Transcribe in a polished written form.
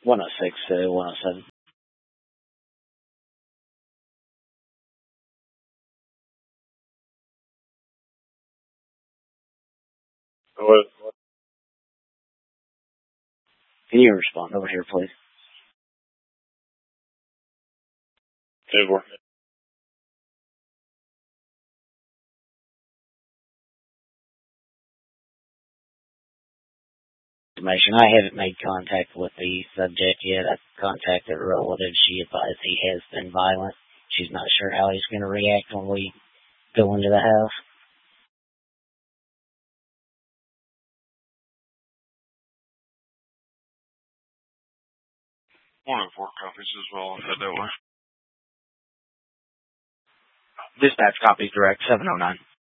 106 to 107. What? Can you respond over here, please? 10-4. I haven't made contact with the subject yet. I've contacted a relative. She advised he has been violent. She's not sure how he's going to react when we go into the house. One of the 4 copies as well. Head that way. Dispatch copies direct 709.